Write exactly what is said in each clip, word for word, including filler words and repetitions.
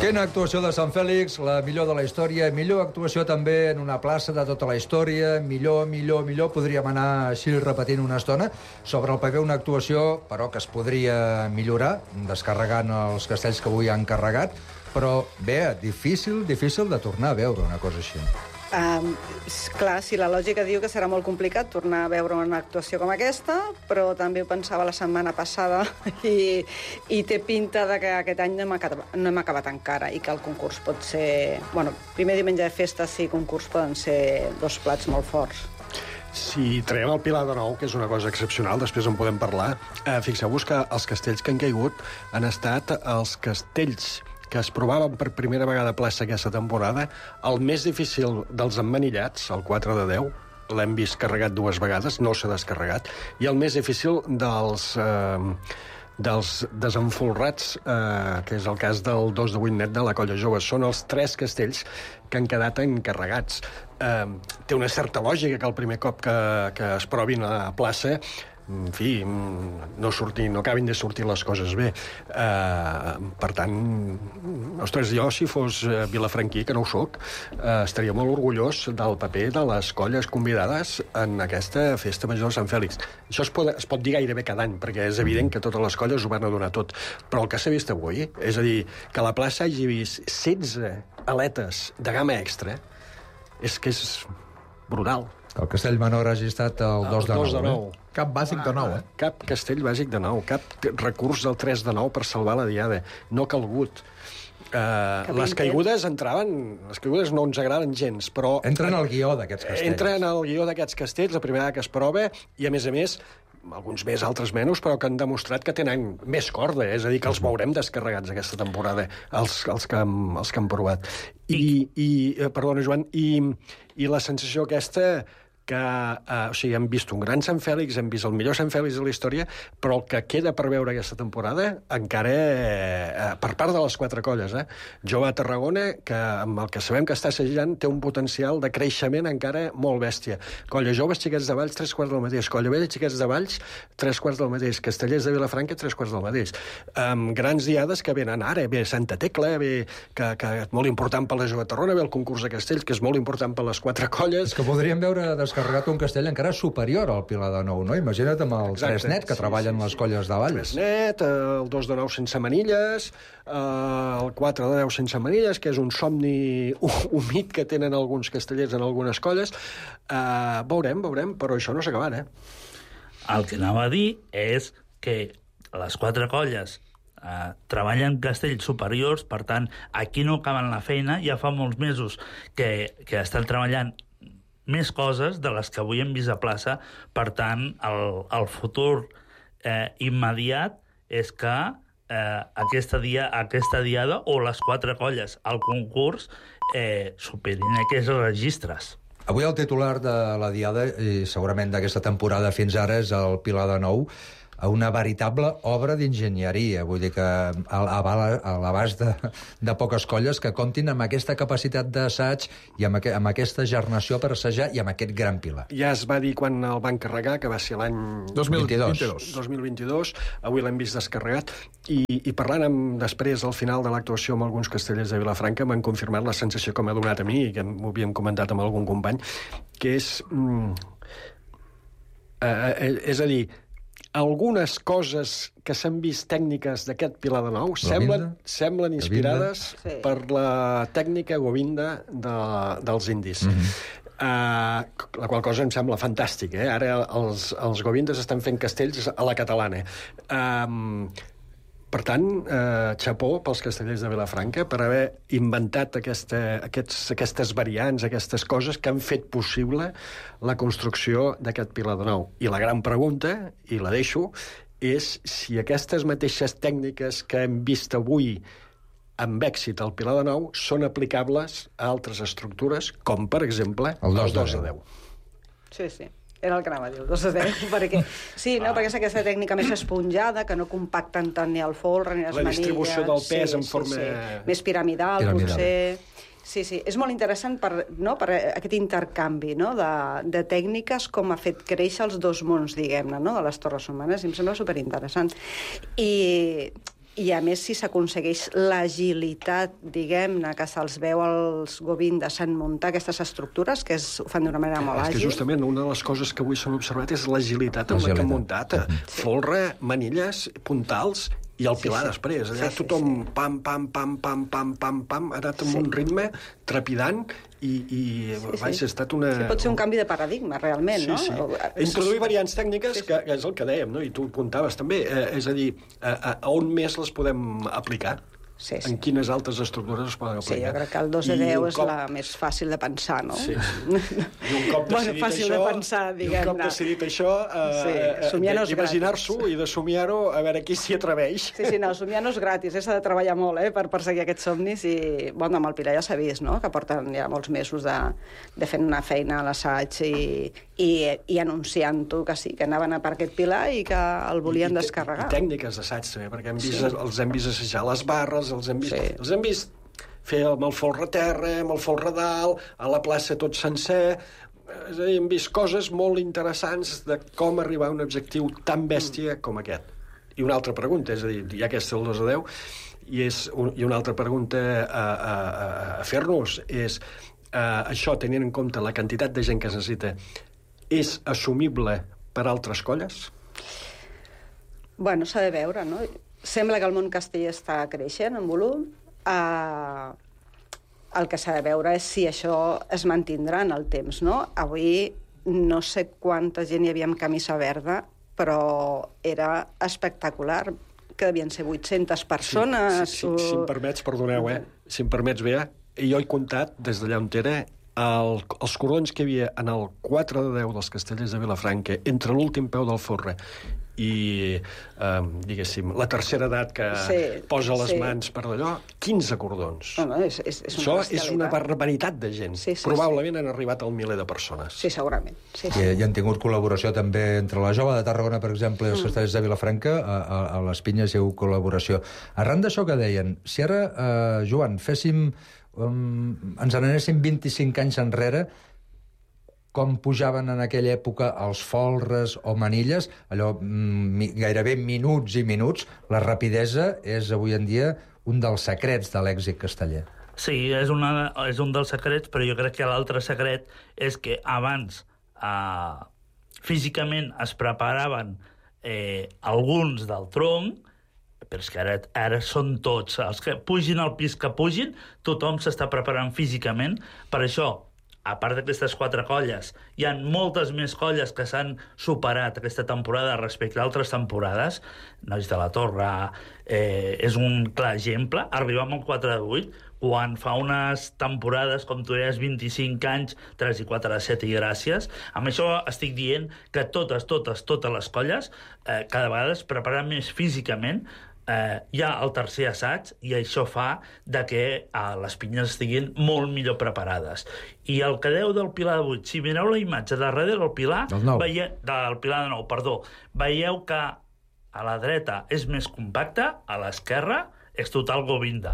Quina actuació de Sant Fèlix, la millor de la història, millor actuació també en una plaça de tota la història, millor, millor, millor, podríem anar així repetint una estona. Sobre el paper una actuació, però que es podria millorar, descarregant els castells que avui han carregat, però bé, difícil, difícil de tornar a veure una cosa així. Um, clar, si la lògica diu que serà molt complicat tornar a veure una actuació com aquesta, però també ho pensava la setmana passada i, i té pinta de que aquest any no hem, acabat, no hem acabat encara i que el concurs pot ser... Bueno, primer diumenge de festa sí, concurs poden ser dos plats molt forts. Si traiem el Pilar de nou, que és una cosa excepcional, després en podem parlar, eh, fixeu-vos que els castells que han caigut han estat els castells que es provaven per primera vegada a plaça aquesta temporada. El més difícil dels emmanillats, el quatre de deu, l'hem vist carregat dues vegades, no s'ha descarregat, i el més difícil dels... Eh, dels desenfolrats, eh, que és el cas del dos de vuit net de la Colla Jove. Són els tres castells que han quedat encarregats. Eh, té una certa lògica que el primer cop que, que es provin a plaça, en fi, no, surti, no acabin de sortir les coses bé. Eh, per tant, ostres, jo, si fos vilafranquí, que no ho soc, eh, estaria molt orgullós del paper de les colles convidades en aquesta festa major de Sant Fèlix. Això es pot, es pot dir gairebé cada any, perquè és evident que totes les colles ho van a donar tot. Però el que s'ha vist avui, és a dir, que la plaça hagi vist setze aletes de gamma extra, és que és brutal. El castell menor hagi estat el dos de nou. Eh? Cap bàsic de nou, eh? Cap castell bàsic de nou, cap recurs del tres de nou per salvar la diada. No ha calgut. Uh, les caigudes entraven... Les caigudes no ens agraden gens, però... Entren al guió d'aquests castells. Entren al guió d'aquests castells, la primera que es prova, i a més a més, alguns més, altres menys, però que han demostrat que tenen més corda, és a dir, que els veurem descarregats aquesta temporada, els, els, que, els que han provat. I, i perdona, Joan, i, i la sensació aquesta... que eh, o sigui, hem vist un gran Sant Fèlix, hem vist el millor Sant Fèlix de la història, però el que queda per veure aquesta temporada encara, eh, per part de les quatre colles, eh? Jove a Tarragona, que amb el que sabem que està assajant, té un potencial de creixement encara molt bèstia. Colla Joves, Xiquets de Valls, tres quarts del mateix. Colla Vella, Xiquets de Valls, tres quarts del mateix. Castellers de Vilafranca, tres quarts del mateix. Amb grans diades que venen ara, ve Santa Tecla, ve que, que és molt important per la Jove a Tarragona, ve el concurs de castells, que és molt important per les quatre colles. És que podríem veure descarregat un castell encara superior al Pilar de nou, no? Imagina't amb el Exacte. tres net, que sí, treballen sí, les sí. colles de Valls. tres net, el dos de nou sense manilles, el quatre de deu sense manilles, que és un somni humit que tenen alguns castellers en algunes colles. Uh, veurem, veurem, però això no s'ha acabat, eh? El que anava a dir és que les quatre colles eh, treballen castells superiors, per tant, aquí no acaben la feina, ja fa molts mesos que, que estan treballant més coses de les que avui hem vist a plaça. Per tant, el, el futur eh, immediat és que eh, aquesta, dia, aquesta diada o les quatre colles al concurs eh, superin aquests registres. Avui el titular de la diada, i segurament d'aquesta temporada fins ara, és el Pilar de nou, a una veritable obra d'enginyeria. Vull dir que a l'abast de, de poques colles que comptin amb aquesta capacitat d'assaig i amb, aqu amb aquesta gernació per assajar i amb aquest gran pilar. Ja es va dir quan el van carregar, que va ser l'any dos mil vint-i-dos. dos mil vint-i-dos. Avui l'hem vist descarregat. I, i parlant amb, després, al final de l'actuació amb alguns castellers de Vilafranca, m'han confirmat la sensació que m'ha donat a mi, i que m'ho havíem comentat amb algun company, que és... Mm, eh, és a dir, algunes coses que s'han vist tècniques d'aquest Pilar de nou semblen, semblen inspirades sí. per la tècnica Govinda de, dels indis. Mm-hmm. Uh, la qual cosa em sembla fantàstica. Eh? Ara els, els Govindes estan fent castells a la catalana. Um, Per tant, eh, xapó pels castellers de Vilafranca per haver inventat aquesta, aquests, aquestes variants, aquestes coses que han fet possible la construcció d'aquest Pilar de nou. I la gran pregunta, i la deixo, és si aquestes mateixes tècniques que hem vist avui amb èxit al Pilar de nou són aplicables a altres estructures, com, per exemple, el dos de deu. Sí, sí. Era el que anava a dir, el dos de deu, perquè... Sí, no, perquè és aquesta tècnica més esponjada, que no compacten tant ni el folre ni les la manilles... La distribució del pes sí, en forma... Sí, sí. Més piramidal, piramidal, potser... Sí, sí, és molt interessant per, no, per aquest intercanvi, no, de, de tècniques, com ha fet créixer els dos mons, diguem-ne, no, de les Torres Humanes, i em sembla superinteressant. I i a més, si s'aconsegueix l'agilitat, diguem-ne, que se'ls veu als Govindas en muntar aquestes estructures, que es, ho fan d'una manera molt àgil. És que justament una de les coses que avui s'han observat és l'agilitat amb la que han muntat. Folre, manilles, puntals i el pilar sí, sí. després. Allà sí, sí, tothom sí. pam, pam, pam, pam, pam, pam, pam, ha anat amb sí. un ritme trepidant i, i sí, vaja, sí. ha estat una... Sí, pot ser un canvi de paradigma, realment, sí, no? Sí. Introduir variants tècniques, sí, sí. que és el que dèiem, no? I tu apuntaves també, eh, és a dir, a, a, a on més les podem aplicar? Sí, sí. En quines altres estructures es poden aplicar? Sí, jo crec que el dos de deu és cop... la més fàcil de pensar, no? Sí, sí. I un cop bueno, decidit fàcil això, de pensar, diguem-ne. un cop decidit això, eh, sí, eh, imaginar-s'ho i de somiar-ho, a veure qui s'hi atreveix. Sí, sí, no, somiar no és gratis, eh? S'ha de treballar molt eh, per perseguir aquests somnis i, bueno, amb el Pilar ja s'ha vist, no?, que porten ja molts mesos de, de fent una feina a l'assaig i, i, i anunciant-ho que sí, que anaven a per aquest Pilar i que el volien I, i, descarregar. I tècniques d'assaig, també, perquè hem vist, sí. els hem vist assajar les barres, els hem vist... Sí. Els hem vist fer amb el folre a terra, amb el folre a dalt, a la plaça tot sencer... És a dir, hem vist coses molt interessants de com arribar a un objectiu tan bèstia com aquest. I una altra pregunta, és a dir, ja que és el dos a deu, i, és un, i una altra pregunta a, a, a fer-nos és, uh, això, tenint en compte la quantitat de gent que es necessita, és assumible per altres colles? Bueno, s'ha de veure, no? Sembla que el món castellà està creixent en volum. Uh, el que s'ha de veure és si això es mantindrà en el temps, no? Avui no sé quanta gent hi havia amb camisa verda, però era espectacular, que devien ser vuit-centes persones. Sí, sí, sí, o... Si em permets, perdoneu, eh? Si em permets, Bea, jo he comptat, des d'allà on era, el, els cordons que hi havia en el quatre de deu dels Castellers de Vilafranca, entre l'últim peu del folre i, eh, diguéssim, la tercera edat que sí, posa les sí. mans per allò, quinze cordons. No, no, és, és, és Això és una barbaritat de gent. Sí, sí, Probablement sí. han arribat al miler de persones. Sí, segurament. Sí, sí. I, I han tingut col·laboració també entre la Jove de Tarragona, per exemple, i els mm. Castellers de Vilafranca, a, a, a les Pinyes hi ha hagut col·laboració. Arran d'això que deien, si ara, eh, Joan, féssim, um, ens n'anéssim vint-i-cinc anys enrere, com pujaven en aquella època els folres o manilles, allò mm, gairebé minuts i minuts, la rapidesa és avui en dia un dels secrets de l'èxit casteller. Sí, és, una, és un dels secrets, però jo crec que l'altre secret és que abans eh, físicament es preparaven eh, alguns del tronc, però és que ara, ara són tots. Els que pugin al pis que pugin, tothom s'està preparant físicament. Per això, a part d'aquestes quatre colles, hi ha moltes més colles que s'han superat aquesta temporada respecte a altres temporades. Nois de la Torre eh, és un clar exemple. Arribem al quatre de vuit, quan fa unes temporades, com tu deies, vint-i-cinc anys, tres i quatre de set i gràcies. Amb això estic dient que totes, totes, totes les colles eh, cada vegada es preparen més físicament. Eh, hi ha el tercer assaig i això fa de que eh, les pinyes estiguin molt millor preparades. I el que deu del Pilar de vuit, si mireu la imatge darrere del Pilar, veie, del Pilar de nou, perdó, veieu que a la dreta és més compacte, a l'esquerra és total Govinda.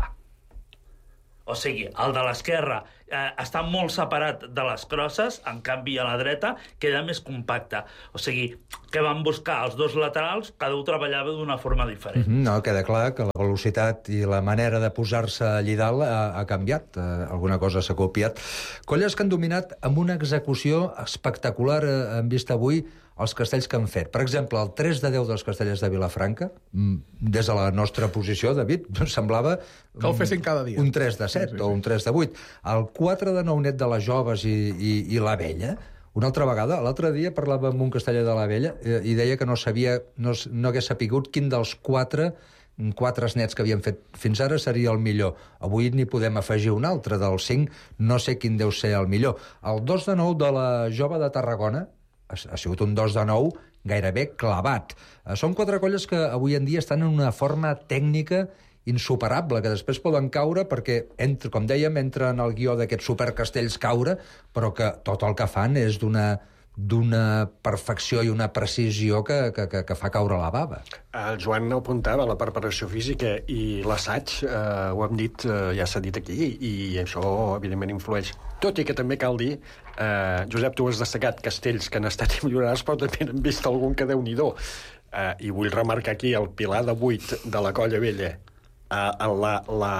O sigui, el de l'esquerra eh, està molt separat de les crosses, en canvi a la dreta queda més compacte. O sigui, que van buscar els dos laterals, cada un treballava d'una forma diferent. Mm-hmm, no, queda clar que la velocitat i la manera de posar-se allí dalt ha, ha canviat, eh, alguna cosa s'ha copiat. Colles que han dominat amb una execució espectacular, eh, hem vist avui, els castells que han fet. Per exemple, el tres de deu dels Castellers de Vilafranca, des de la nostra posició, David, semblava que el fessin cada dia. Un tres de set sí, sí, sí. o un tres de vuit. El quatre de nou net de les Joves i, i, i la Vella, una altra vegada, l'altre dia parlava amb un casteller de la Vella eh, i deia que no sabia, no, no hagués sapigut quin dels quatre quatre nets que havien fet fins ara seria el millor. Avui n'hi podem afegir un altre, dels cinc, no sé quin deu ser el millor. El dos de nou de la Jove de Tarragona ha sigut un dos de nou gairebé clavat. Són quatre colles que avui en dia estan en una forma tècnica insuperable, que després poden caure perquè, entre, com dèiem, entra en el guió d'aquests supercastells caure, però que tot el que fan és d'una d'una perfecció i una precisió que, que, que, que fa caure la bava. El Joan apuntava la preparació física i l'assaig, eh, ho hem dit, eh, ja s'ha dit aquí, i això, evidentment, influeix. Tot i que també cal dir, eh, Josep, tu has destacat castells que han estat millorats, però també hem vist algun que Déu-n'hi-do. Uh, I vull remarcar aquí el pilar de vuit de la Colla Vella, uh, la, la,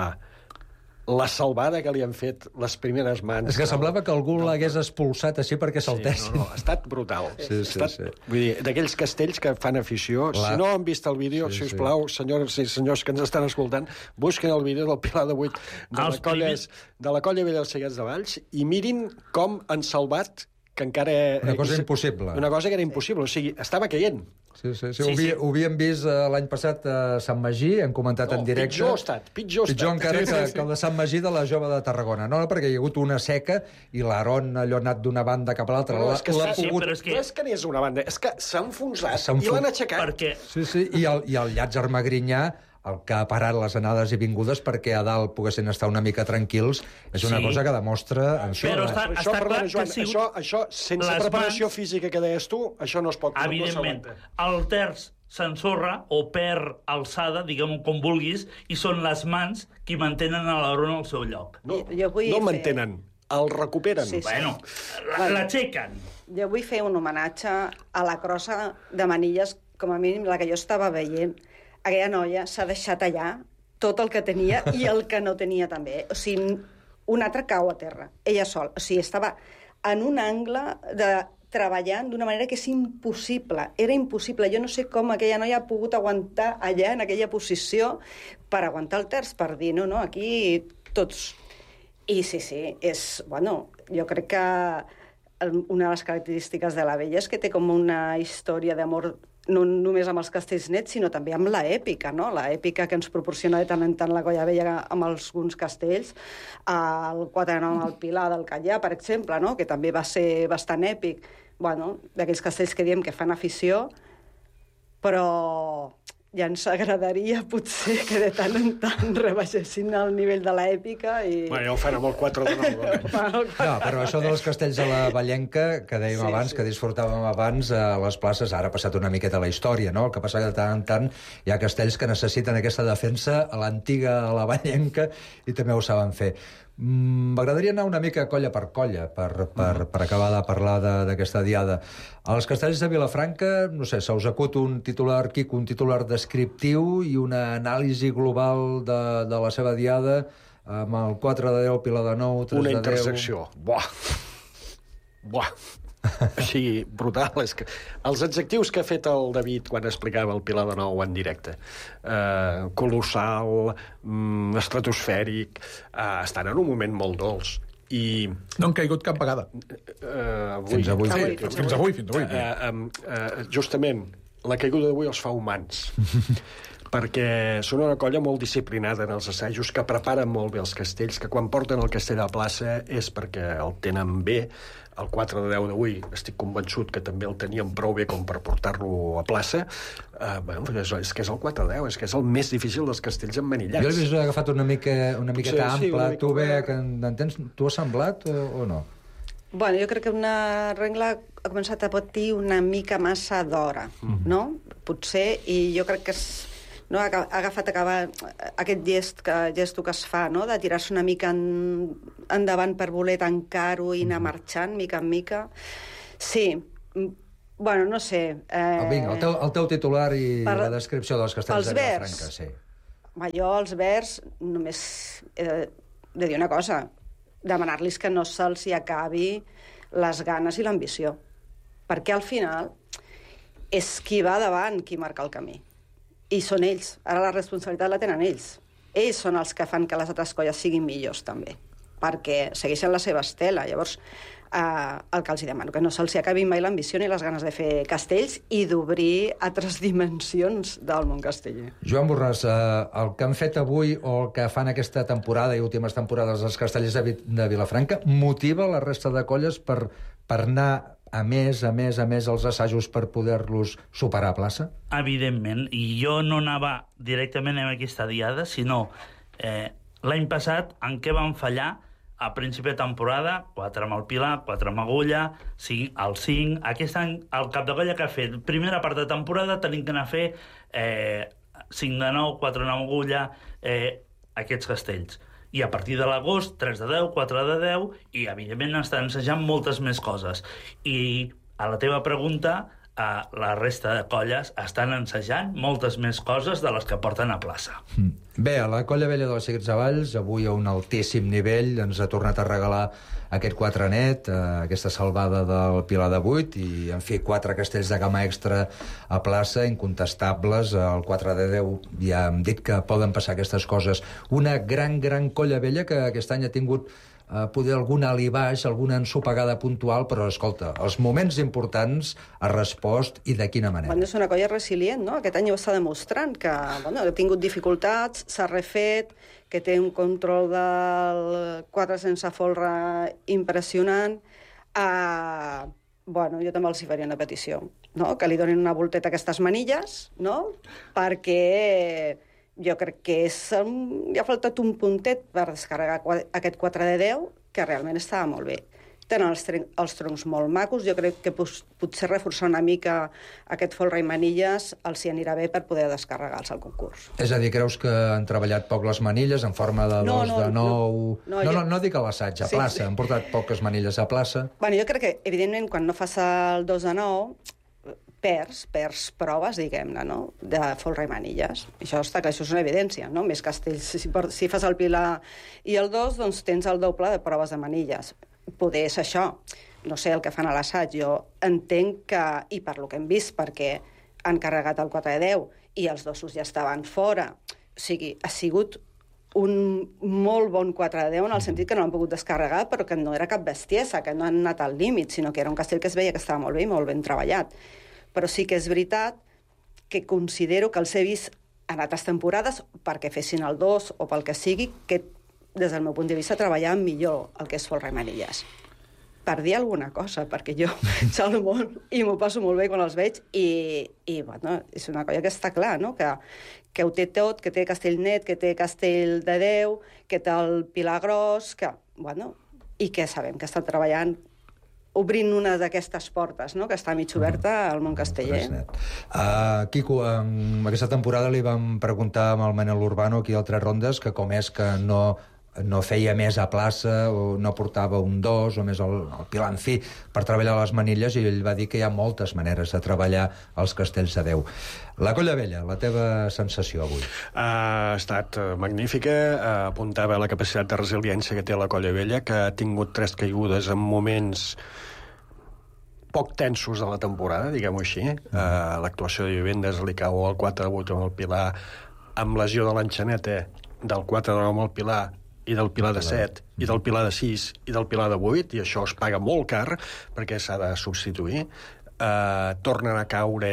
la salvada que li han fet les primeres mans. És que semblava que algú no, l'hagués expulsat així perquè saltessin. Sí, no, no, ha estat brutal. Sí, sí, ha estat, sí. Vull dir, d'aquells castells que fan afició. Clar. Si no han vist el vídeo, sí, si us plau, sí. senyores i senyors que ens estan escoltant, busquen el vídeo del Pilar de Vuit de, la colla, primers... de la Colla Vella dels Seguets de Valls i mirin com han salvat que encara... Una cosa impossible. Una cosa que era impossible. O sigui, estava caient. Sí, sí, sí. sí, ho, sí. Ho havíem vist uh, l'any passat a Sant Magí, hem comentat no, en directe. Pitjor ha estat, pitjor, pitjor estat. encara sí, que, sí, sí. que el de Sant Magí de la Jove de Tarragona. No, no, perquè hi ha hagut una seca i l'Aron allò anat d'una banda cap a l'altra. No, és que, l'ha sí, pogut... però és que... No és que n'és una banda, és que s'ha enfonsat i l'han aixecat. Perquè... Sí, sí, i el, i el Llàtzer Magrinyà, el que ha parat les anades i vingudes perquè a dalt poguessin estar una mica tranquils, és una sí. cosa que demostra... Això, però està, però està això, clar perdona, Joan, que si... això, això, sense preparació mans... física que deies tu, això no es pot... Evidentment. No el terç s'ensorra o perd alçada, diguem-ho com vulguis, i són les mans qui mantenen a l'Aron al seu lloc. No, jo vull no el mantenen, el recuperen. Sí, sí. Bueno, l'aixequen. Jo vull fer un homenatge a la crossa de manilles, com a mínim la que jo estava veient. Aquella noia s'ha deixat allà tot el que tenia i el que no tenia també. O sigui, un altre cau a terra, ella sol. O sigui, estava en un angle de treballant d'una manera que és impossible. Era impossible. Jo no sé com aquella noia ha pogut aguantar allà, en aquella posició, per aguantar el terç, per dir, no, no, aquí tots... I sí, sí, és... Bueno, jo crec que una de les característiques de la Vella és que té com una història d'amor no només amb els castells nets, sinó també amb l'èpica, no? L'èpica que ens proporciona de tant en tant la Colla Vella amb alguns castells, el quatre nou al Pilar del Callà, per exemple, no? Que també va ser bastant èpic. Bueno, d'aquells castells que diem que fan afició, però ja ens agradaria, potser, que de tant en tant rebaixessin el nivell de l'èpica i... Bueno, ja ho fan amb el quatre de nou. No, però això dels castells de la Vallenca, que dèiem sí, abans, sí. que disfrutàvem abans a les places, ara ha passat una miqueta a la història, no? El que passa que de tant en tant hi ha castells que necessiten aquesta defensa a l'antiga, a la Vallenca, i també ho saben fer. M'agradaria anar una mica colla per colla per, per, per acabar de parlar d'aquesta diada. Als castells de Vilafranca, no sé, se us acut un titular, Quico, un titular descriptiu i una anàlisi global de, de la seva diada amb el quatre de deu, Pilar de nou, tres de deu... Una intersecció. Buah! Buah! Així, brutal. És que els adjectius que ha fet el David quan explicava el Pilar de nou en directe, eh, colossal, mm, estratosfèric, eh, estan en un moment molt dolç. I... No han caigut cap vegada. Eh, avui. Fins avui. Sí, fins, fins avui, fins avui. Eh, eh, eh, justament, la caiguda d'avui els fa humans. perquè són una colla molt disciplinada en els assajos, que preparen molt bé els castells, que quan porten el castell a la plaça és perquè el tenen bé. El quatre de deu d'avui estic convençut que també el tenien prou bé com per portar-lo a plaça. Uh, bueno, és, és que és el quatre de deu, és que és el més difícil dels castells emmanillats. Jo l'he vist agafat una mica una miqueta sí, ampla. Sí, tu mica... bé, que entens? Tu has semblat o, o no? Bueno, jo crec que una regla ha començat a patir una mica massa d'hora, mm-hmm. no? Potser, i jo crec que és, no, ha agafat acabar aquest gest que, gesto que es fa, no? De tirar-se una mica en, endavant per voler tancar-ho i anar marxant, mica en mica. Sí, bueno, no sé... Eh... Vinga, el teu, el teu titular i per, la descripció dels castells de Vilafranca, sí. Va, jo, els vers, només he de, de dir una cosa, demanar-los que no se'ls hi acabi les ganes i l'ambició. Perquè al final és qui va davant qui marca el camí. I són ells. Ara la responsabilitat la tenen ells. Ells són els que fan que les altres colles siguin millors, també, perquè segueixen la seva estela. Llavors, eh, el que els demano, que no se'ls acabi mai l'ambició ni les ganes de fer castells i d'obrir altres dimensions del món casteller. Joan Borràs, eh, el que han fet avui o el que fan aquesta temporada i últimes temporades els castellers de, de Vilafranca motiva la resta de colles per, per anar a més, a més, a més els assajos per poder-los superar a plaça? Evidentment, i jo no anava directament a aquesta diada, sinó eh, l'any passat en què van fallar a principi de temporada, quatre amb el Pilar, quatre amb Agulla, cinc, el cinc, aquest any el cap de colla que ha fet, primera part de temporada tenim que anar a fer eh, cinc de nou, quatre amb Agulla, eh, aquests castells. I a partir de l'agost, tres de deu, quatre de deu, i evidentment estan ensejant moltes més coses. I a la teva pregunta, Uh, la resta de colles estan ensajant moltes més coses de les que porten a plaça. Mm. Bé, a la Colla Vella dels Seguits Avalls, avui a un altíssim nivell, ens ha tornat a regalar aquest quatre net, eh, aquesta salvada del Pilar de vuit, i, en fi, quatre castells de gamma extra a plaça, incontestables. El quatre de deu ja hem dit que poden passar aquestes coses. Una gran, gran Colla Vella que aquest any ha tingut Uh, poder algun alt i baix, alguna ensopegada puntual, però, escolta, els moments importants ha respost, i de quina manera? Bueno, és una colla resilient, no? Aquest any ho està demostrant, que bueno, ha tingut dificultats, s'ha refet, que té un control del quatre sense folre impressionant. Uh, bueno, jo també els hi faria una petició, no? Que li donin una volteta a aquestes manilles, no? Perquè jo crec que és, um, hi ha faltat un puntet per descarregar aquest quatre de deu, que realment estava molt bé. Tenen els, els troncs molt macos, jo crec que potser reforçar una mica aquest folre i manilles els hi anirà bé per poder descarregar-los al concurs. És a dir, creus que han treballat poc les manilles en forma de dos, no, no, de nou... No, no, no, jo... no, no dic a l'assaig, a sí, plaça. Sí. Han portat poques manilles a plaça. Bueno, jo crec que, evidentment, quan no fas el dos de nou, perds, perds proves, diguem-ne, no?, de folre i manilles. Això està clar, això és una evidència, no? Més castells. Si, si fas el Pilar i el dos, doncs tens el doble de proves de manilles. Poder és això. No sé el que fan a l'assaig. Jo entenc que, i per lo que hem vist, perquè han carregat el quatre de deu i els dosos ja estaven fora. O sigui, ha sigut un molt bon quatre de deu en el sentit que no l'han pogut descarregar, però que no era cap bestiesa, que no han anat al límit, sinó que era un castell que es veia que estava molt bé i molt ben treballat. Però sí que és veritat que considero que els he vist en altres temporades, perquè fessin el dos o pel que sigui, que des del meu punt de vista treballaven millor el que és folre i manilles. Per dir alguna cosa, perquè jo xalo molt i m'ho passo molt bé quan els veig, i, i bueno, és una colla que està clar, no?, que, que ho té tot, que té castell net, que té castell de deu, que té el Pilar gros, que, bueno, i que sabem que estan treballant obrint una d'aquestes portes, no?, que està mig oberta al món casteller. Uh, Quico, en aquesta temporada li vam preguntar amb el Manel Urbano aquí a Tres Rondes que com és que no, no feia més a plaça, o no portava un dos, o més el, el Pilar, en fi, per treballar les manilles, i ell va dir que hi ha moltes maneres de treballar els castells de deu. La Colla Vella, la teva sensació avui? Ha estat magnífica, apuntava la capacitat de resiliència que té la Colla Vella, que ha tingut tres caigudes en moments poc tensos de la temporada, diguem-ho així. Mm. Uh, l'actuació de Vivendes li cau el quatre de vuit amb el Pilar, amb lesió de l'enxaneta, del quatre de nou amb el Pilar, i del Pilar de set, i del Pilar de sis, i del Pilar de vuit, i això es paga molt car, perquè s'ha de substituir. Uh, tornen a caure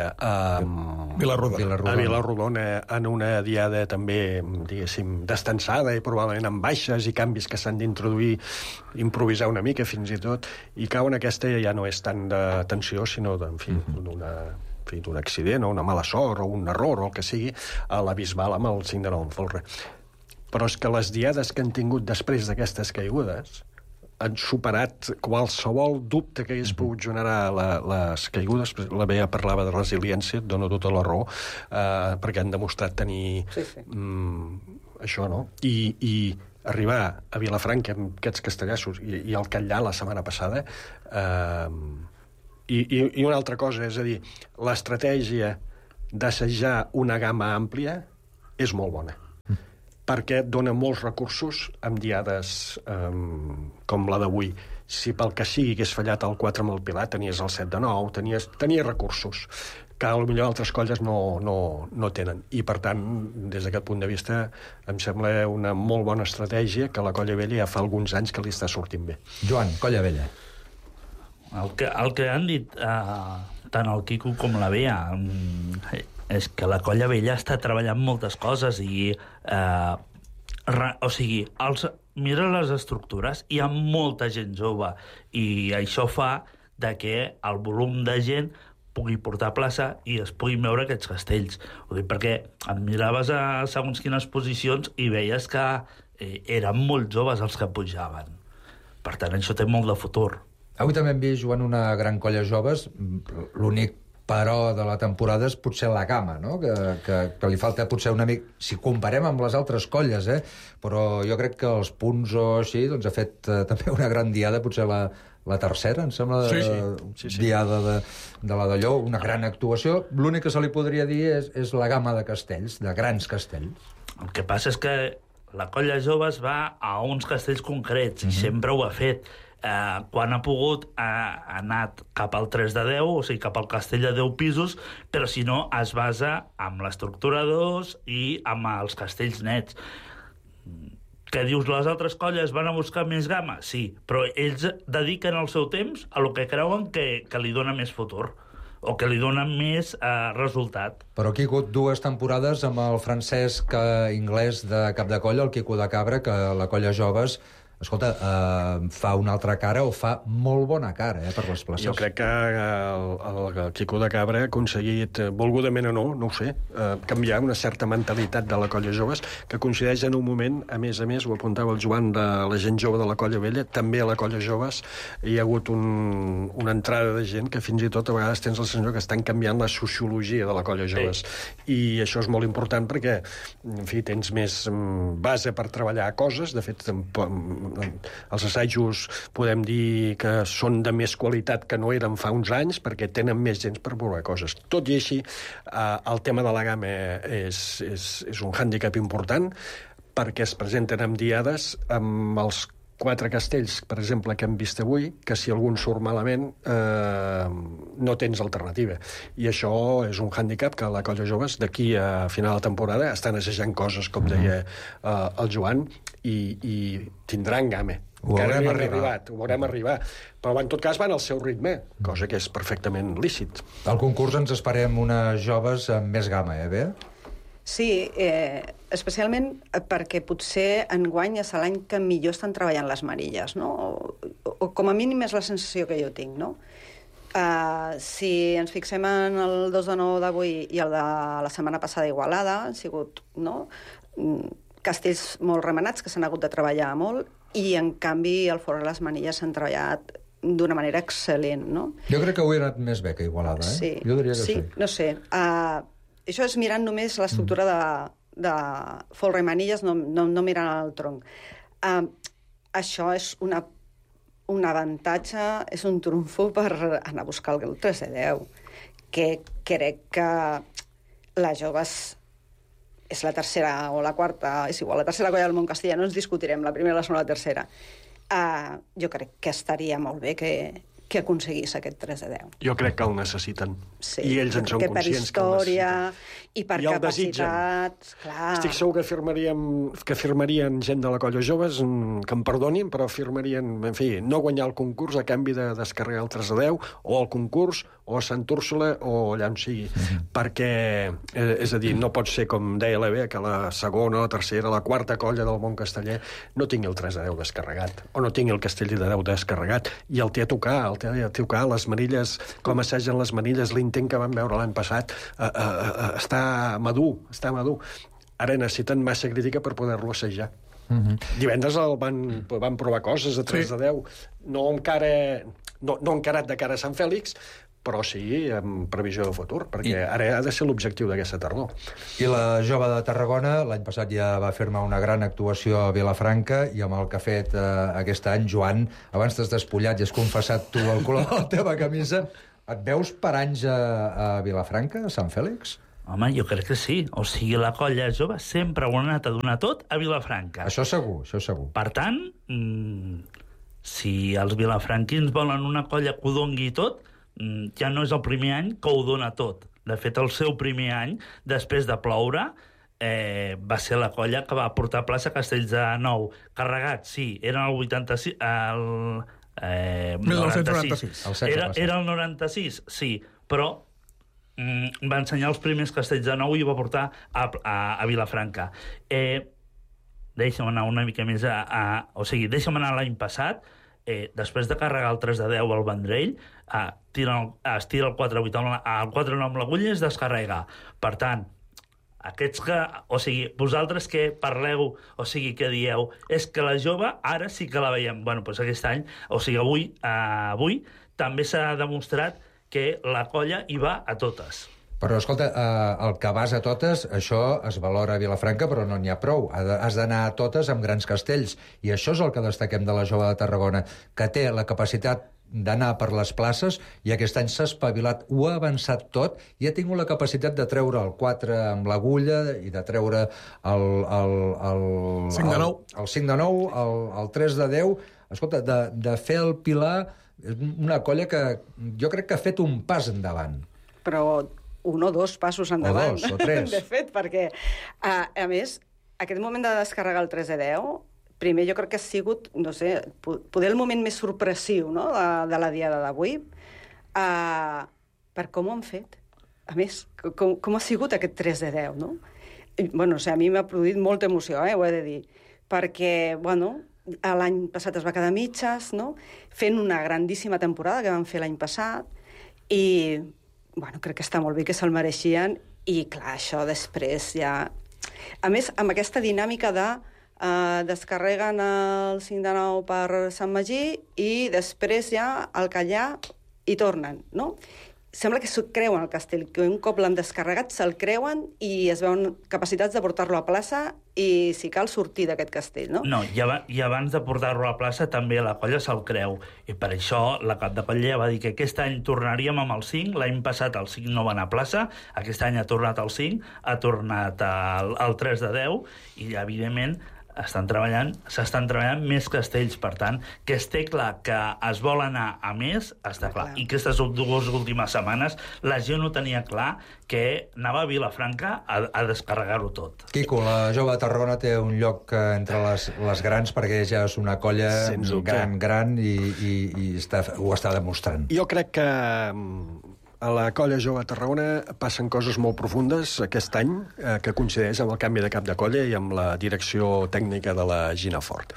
um, Vilarrodona. a Vilarrodona en una diada també, diguéssim, destensada i probablement amb baixes i canvis que s'han d'introduir, improvisar una mica fins i tot, i cauen aquesta ja no és tant de tensió, sinó de, en fi, mm-hmm. d'una d'un accident o una mala sort o un error o el que sigui, a la Bisbal amb el cinc de nou en folre. Però és que les diades que han tingut després d'aquestes caigudes han superat qualsevol dubte que hagués pogut generar la, les caigudes. La Bea parlava de resiliència, et dono tota la raó, eh, perquè han demostrat tenir sí, sí. Mm, això, no? I, i arribar a Vilafranca amb aquests castellassos i, i el Catllà la setmana passada, eh, i, i, i una altra cosa, és a dir, l'estratègia d'assajar una gamma àmplia és molt bona, perquè et dona molts recursos amb diades um, com la d'avui. Si pel que sigui hagués fallat el quatre amb el Pilar, tenies el set de nou, tenies, tenies recursos que potser altres colles no, no, no tenen. I, per tant, des d'aquest punt de vista, em sembla una molt bona estratègia que la Colla Vella ja fa alguns anys que li està sortint bé. Joan, Colla Vella. El que, el que han dit eh, tant el Quico com la Bea eh, és que la Colla Vella està treballant moltes coses i, eh, re, o sigui, els, mira les estructures, hi ha molta gent jove i això fa de que el volum de gent pugui portar a plaça i es puguin veure aquests castells. O sigui, perquè em miraves a segons quines posicions i veies que eh, eren molt joves els que pujaven. Per tant, això té molt de futur. Avui també hem vist, Joan, una gran colla joves. L'únic però de la temporada és potser la gamma, no? Que, que, que li falta potser una mica... Si comparem amb les altres colles, eh? Però jo crec que els punts o així doncs, ha fet eh, també una gran diada, potser la, la tercera, em sembla, Sí, sí. sí, Sí, sí. diada de, de la d'allò, una gran actuació. L'únic que se li podria dir és, és la gamma de castells, de grans castells. El que passa és que la Colla Joves va a uns castells concrets, i mm-hmm. sempre ho ha fet. Eh, quan ha pogut ha anat cap al tres de deu, o sigui, cap al castell de deu pisos, però si no es basa en l'estructura dos i amb els castells nets. Que dius, les altres colles van a buscar més gamma? Sí, però ells dediquen el seu temps a lo que creuen que, que li dona més futur o que li dona més eh, resultat. Però aquí hi ha hagut dues temporades amb el Francesc eh, Inglès de cap de colla, el Quico de Cabra, que la Colla Joves, escolta, eh, fa una altra cara o fa molt bona cara eh, per les places. Jo crec que el, el, el Quico de Cabra ha aconseguit, volgudament o no, no ho sé, eh, canviar una certa mentalitat de la Colla Joves, que coincideix en un moment, a més a més, ho apuntava el Joan, de la gent jove de la Colla Vella, també a la Colla Joves hi ha hagut un, una entrada de gent que fins i tot a vegades tens la sensació que estan canviant la sociologia de la Colla Joves. Sí. I això és molt important perquè, en fi, tens més base per treballar coses. De fet, els assajos podem dir que són de més qualitat que no eren fa uns anys perquè tenen més gens per veure coses. Tot i així, eh, el tema de la gamma és, és, és un hàndicap important perquè es presenten amb diades amb els quatre castells, per exemple, que hem vist avui, que si algun surt malament eh, no tens alternativa. I això és un hàndicap que la Colla Joves d'aquí a final de temporada estan assajant coses, com deia eh, el Joan, i, i tindran gamma. Ho Encara veurem no hem arribar. arribat, ho veurem arribar. Però en tot cas van al seu ritme, cosa que és perfectament lícit. Al concurs ens esperem unes joves amb més gamma, eh, Bea? Sí, eh, especialment perquè potser enguany és l'any que millor estan treballant les marilles, no? O, o com a mínim és la sensació que jo tinc, no? Uh, si ens fixem en el dos de nou d'avui i el de la setmana passada Igualada, han sigut, no?, castells molt remenats que s'han hagut de treballar molt, i en canvi al fora de les manilles s'han treballat d'una manera excel·lent, no? Jo crec que avui ha anat més bé que Igualada, eh? Sí, Jo diria que sí. sí. No sé, uh, això és mirant només l'estructura de, de folre i manilles, no, no, no mirant el tronc. Uh, això és una, un avantatge, és un trumfo per anar a buscar el tres de deu, que crec que les joves és la tercera o la quarta, és igual, la tercera colla del món castellà, no ens discutirem, la primera, la segona, la tercera. Uh, jo crec que estaria molt bé que, que aconseguís aquest tres de deu. Jo crec que el necessiten. Sí, I ells en són que conscients per història que el necessiten. i per I el capacitats, clar. Estic segur que firmaríem, que firmarien gent de la Colla Joves, que em perdonin, però firmarien, en fi, no guanyar el concurs a canvi de descarregar el tres de deu, o el concurs, o a Sant Úrsula, o allà on sigui. Mm-hmm. Perquè, eh, és a dir, no pot ser, com deia la Bea, que la segona, la tercera, la quarta colla del món casteller no tingui el tres de deu descarregat, o no tingui el castell de deu descarregat, i el té a tocar, el té a tocar, les manilles, com assagen les manilles, l'intent que vam veure l'any passat, eh, eh, eh, està madur, està madur. Ara necessiten massa crítica per poder-lo assajar. Uh-huh. Divendres el van, van provar coses a tres de deu, no encara no, no encarat de cara a Sant Fèlix, però sí amb previsió de futur, perquè I... ara ha de ser l'objectiu d'aquesta tardor. I la jove de Tarragona, l'any passat ja va firmar una gran actuació a Vilafranca, i amb el que ha fet eh, aquest any, Joan, abans t'has despullat i has confessat tu el color de la teva camisa, et veus per anys a, a Vilafranca, a Sant Fèlix? Home, jo crec que sí. O sigui, la colla jove sempre ho ha anat a donar tot a Vilafranca. Això segur, això segur. Per tant, mmm, si els vilafranquins volen una colla que ho dongui tot, mmm, ja no és el primer any que ho dona tot. De fet, el seu primer any, després de ploure, eh, va ser la colla que va portar a plaça Castells de Nou. Carregat, sí, eren el vuitanta-sis... El, eh, mil nou-cents noranta-sis. Era, era el noranta-sis, sí, però mm, va ensenyar els primers castells de nou i va portar a, a, a Vilafranca. Eh, deixa'm anar una mica més a... a o sigui, deixa'm anar l'any passat, eh, després de carregar el tres de deu al Vendrell, eh, tira el, es tira el quatre vuit, el quatre nou amb l'agulla i es descarrega. Per tant, aquests que... O sigui, vosaltres que parleu, o sigui, que dieu, és que la jove ara sí que la veiem. Bueno, doncs aquest any, o sigui, avui, eh, avui també s'ha demostrat que la colla hi va a totes. Però, escolta, eh, el que vas a totes, això es valora a Vilafranca, però no n'hi ha prou. Has d'anar a totes amb grans castells. I això és el que destaquem de la Jove de Tarragona, que té la capacitat d'anar per les places i aquest any s'ha espavilat, ho ha avançat tot i ha tingut la capacitat de treure el quatre amb l'agulla i de treure el... el, el cinc de nou. El, el cinc de nou, el, el tres de deu. Escolta, de, de fer el Pilar, és una colla que jo crec que ha fet un pas endavant. Però un o dos passos endavant. O dos, o tres. De fet, perquè, a, a més, aquest moment de descarregar el tres de deu, primer jo crec que ha sigut, no sé, poder el moment més sorpressiu, no?, de, de la diada d'avui, uh, per com ho han fet. A més, com, com ha sigut aquest tres de deu, no? I, bueno, o sigui, a mi m'ha produït molta emoció, eh, ho he de dir, perquè, bueno, l'any passat es va quedar a mitges, no?, fent una grandíssima temporada que van fer l'any passat, i, bueno, crec que està molt bé, que se'l mereixien, i, clar, això després ja... A més, amb aquesta dinàmica de Uh, descarreguen el cinc de nou per Sant Magí i després ja al Callà i tornen, no? Sembla que s'ho creuen el castell, que un cop l'han descarregat se'l creuen i es veuen capacitats de portar-lo a plaça i, si cal, sortir d'aquest castell, no? No, i, ab i abans de portar-lo a plaça també la colla se'l creu. I per això la cap de colla va dir que aquest any tornaríem amb el cinc, l'any passat el cinc no va anar a plaça, aquest any ha tornat al cinc, ha tornat al, al tres de deu i, evidentment, estan treballant, s'estan treballant més castells, per tant, que es té clar que es vol anar a més, està clar. I aquestes dues últimes setmanes la gent ho tenia clar que anava a Vilafranca a, a descarregar-ho tot. Quico, la Jove de Tarragona té un lloc entre les, les grans perquè ja és una colla gran, gran i, i, i està, ho està demostrant. Jo crec que a la colla Jove de Tarragona passen coses molt profundes aquest any, eh, que coincideix amb el canvi de cap de colla i amb la direcció tècnica de la Gina Fort.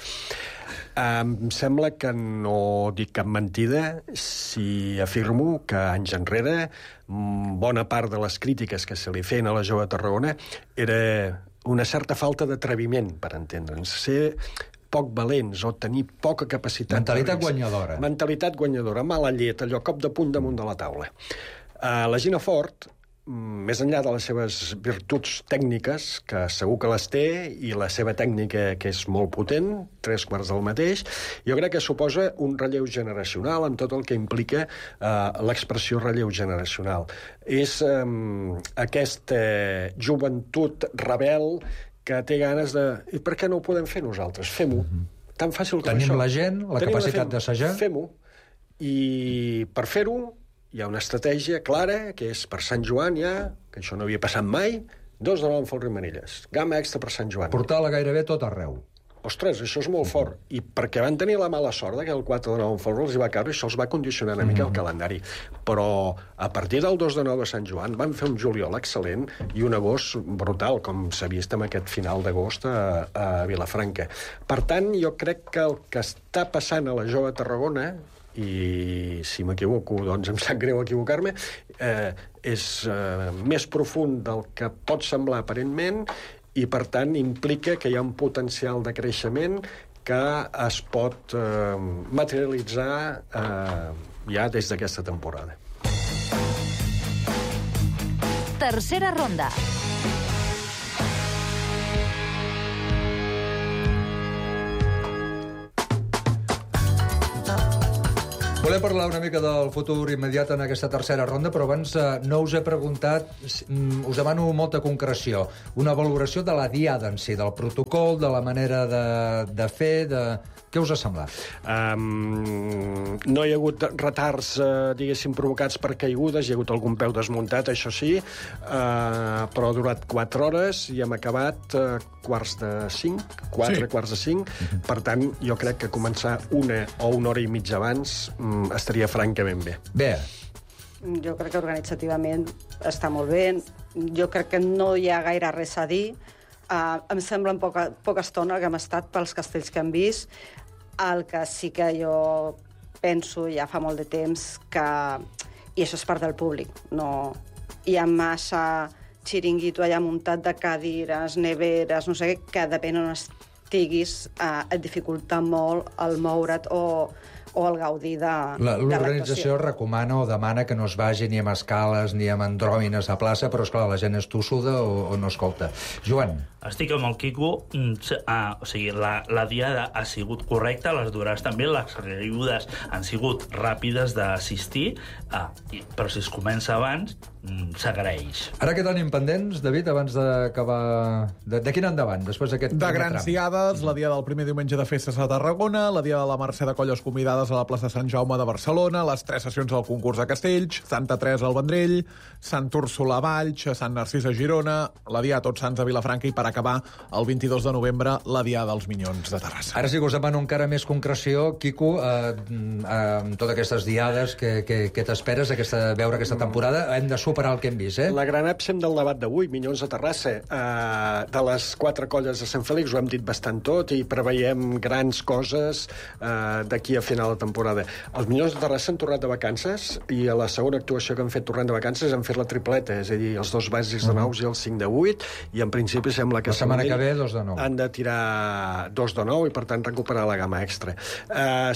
Em sembla que no dic cap mentida si afirmo que anys enrere bona part de les crítiques que se li feien a la Jove de Tarragona era una certa falta d'atreviment, per entendre'ns. Ser poc valents o tenir poca capacitat... Mentalitat guanyadora. Mentalitat guanyadora, mala llet, allò cop de punt damunt de la taula. Uh, la Gina Fort, més enllà de les seves virtuts tècniques, que segur que les té, i la seva tècnica, que és molt potent, tres quarts del mateix, jo crec que suposa un relleu generacional amb tot el que implica uh, l'expressió relleu generacional. És um, aquesta joventut rebel que té ganes de... I per què no ho podem fer nosaltres? Fem-ho. Mm-hmm. Tan fàcil com Tenim això. Tenim la gent, la Tenim capacitat d'assajar. Fem-ho. I per fer-ho hi ha una estratègia clara, que és per Sant Joan ja, que això no havia passat mai, dos de nou en Folre i Manilles. Gamma extra per Sant Joan. Portar-la gairebé tot arreu. Ostres, això és molt fort. I perquè van tenir la mala sort que el quatre de nou en Folre els hi va caure, això els va condicionar una mica el calendari. Però a partir del dos de nou de Sant Joan van fer un juliol excel·lent i un agost brutal, com s'ha vist amb aquest final d'agost a, a Vilafranca. Per tant, jo crec que el que està passant a la Jove de Tarragona, i si m'equivoco, doncs em sap greu equivocar-me, eh, és eh, més profund del que pot semblar aparentment i, per tant, implica que hi ha un potencial de creixement que es pot eh, materialitzar eh, ja des d'aquesta temporada. Tercera ronda. Volem parlar una mica del futur immediat en aquesta tercera ronda, però abans eh, no us he preguntat, us demano molta concreció, una valoració de la diada en si, del protocol, de la manera de, de fer, de... Què us ha semblat? Um, no hi ha hagut retards, uh, diguéssim, provocats per caigudes, hi ha hagut algun peu desmuntat, això sí, uh, però ha durat quatre hores i hem acabat uh, quarts de cinc, quatre sí. quarts de cinc, uh-huh. Per tant, jo crec que començar una o una hora i mitja abans um, estaria francament bé. Bé. Jo crec que organitzativament està molt bé, jo crec que no hi ha gaire res a dir, uh, em sembla en poca, poca estona que hem estat pels castells que hem vist. El que sí que jo penso ja fa molt de temps que... I això és part del públic. No, hi ha massa xiringuito allà muntat de cadires, neveres, no sé què, que depèn on estiguis, eh, et dificulta molt el moure't o, o el gaudir de, La- de L'organització l'actuació. recomana o demana que no es vagi ni amb escales ni amb andròmines a plaça, però, esclar, la gent és tossuda o, o no escolta. Joan, Estic amb el Quico. mm, se- Ah, o sigui, la, la diada ha sigut correcta, les durades també, les caigudes han sigut ràpides d'assistir, ah, i, però si es comença abans, mm, s'agraeix. ara què tenim pendents, David, abans d'acabar... De, de quin endavant, després d'aquest De primer grans tram? diades, la dia del primer diumenge de festes a Tarragona, la dia de la Mercè de Colles convidades a la plaça Sant Jaume de Barcelona, les tres sessions del concurs de Castells, Santa Teresa al Vendrell, Sant Úrsula a Valls, Sant Narcís a Girona, la dia de Tots Sants a Vilafranca i, per acabar, el vint-i-dos de novembre, la dia dels Minyons de Terrassa. Ara sí que us demano encara més concreció, Quico, eh, eh, amb totes aquestes diades, que, que, que t'esperes aquesta, veure aquesta temporada? Hem de superar el que hem vist, eh? La gran absent del debat d'avui, Minyons de Terrassa, eh, de les quatre colles de Sant Fèlix, ho hem dit bastant tot i preveiem grans coses eh, d'aquí a final de temporada. Els Minyons de Terrassa han tornat de vacances i a la segona actuació que han fet tornant de vacances han fet la tripleta, és a dir, els dos bàsics de nous i els cinc de vuit, i en principi sembla que La setmana Sabadell que ve, dos de nou. han de tirar dos de nou i, per tant, recuperar la gamma extra. Uh,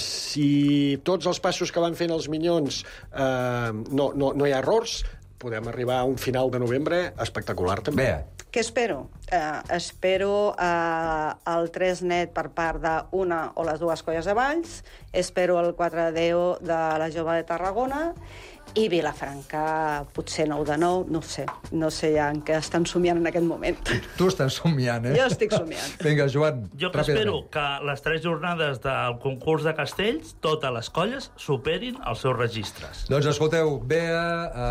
si tots els passos que van fent els Minyons uh, no, no, no hi ha errors, podem arribar a un final de novembre espectacular, també. Bé, Què espero? Eh, espero eh, el tres net per part d'una o les dues colles de Valls, espero el quatre deu de la Jove de Tarragona i Vilafranca potser nou de nou, no ho sé. No sé ja en què estan somiant en aquest moment. tu estàs somiant, eh? Jo estic somiant. Vinga, Joan, Jo que ràpidament. espero que les tres jornades del concurs de castells, totes les colles superin els seus registres. Doncs escolteu, Bea,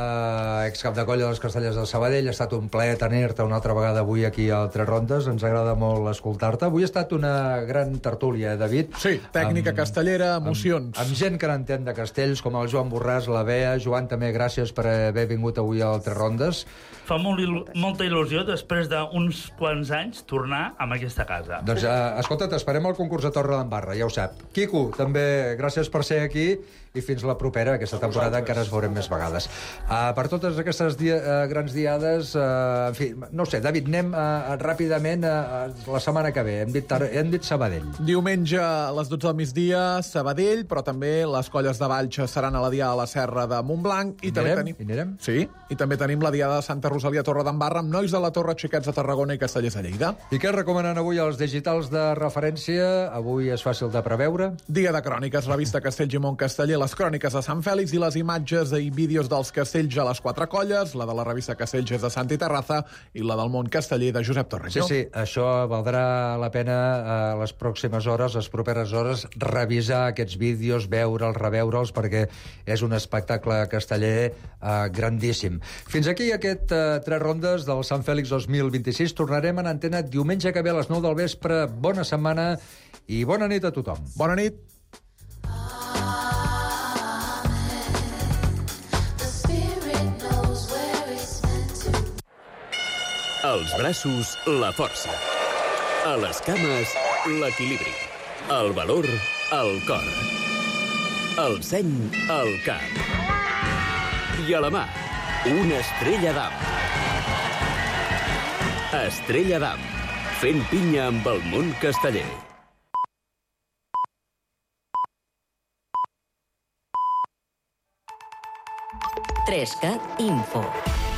eh, excap de colla dels Castellers de Sabadell, ha estat un plaer tenir-te una altra vegada avui aquí a Tres Rondes, ens agrada molt escoltar-te. Avui ha estat una gran tertúlia, eh, David? Sí, tècnica Amb- castellera, emocions. Amb, amb gent que n'entén de castells, com el Joan Borràs, la Bea. Joan, també gràcies per haver vingut avui a Tres Rondes. Fa molt, il molta il·lusió, després d'uns quants anys, tornar a aquesta casa. Doncs, eh, escolta, t'esperem al concurs de Torre d'Embarra, ja ho sap. Quico, també gràcies per ser aquí i fins la propera. Aquesta temporada encara ens veurem més vegades. Uh, per totes aquestes dia, uh, grans diades, uh, en fi, no ho sé, David, anem uh, ràpidament a uh, la setmana que ve. Hem dit, hem dit Sabadell. Diumenge a les dotze del migdia, Sabadell, però també les colles de Valls seran a la dia a la Serra de Montblanc. I, I també anirem? tenim... I anirem? Sí, i també tenim la diada de Santa Rosalia Torre d'Embarra amb nois de la Torre, xiquets de Tarragona i castellers de Lleida. I què recomanen avui els digitals de referència? Avui és fàcil de preveure. Dia de cròniques, revista Castells i Montcasteller, les cròniques de Sant Fèlix i les imatges i vídeos dels castells a les quatre colles, la de la revista Castells és de Santi Terraza i la del Mont Casteller de Josep Torres. Sí, sí, això valdrà la pena a les pròximes hores, les properes hores, revisar aquests vídeos, veure'ls, reveure'ls, perquè és un espectacle casteller eh, grandíssim. Fins aquí aquest eh, Tres Rondes del Sant Fèlix dos mil vint-i-sis. Tornarem en antena diumenge que ve a les nou del vespre. Bona setmana i bona nit a tothom. Bona nit. Als braços, la força. A les cames, l'equilibri. El valor, el cor. El seny, el cap. I a la mà, una estrella d'am. Estrella d'am, fent pinya amb el món casteller. Trescat Info.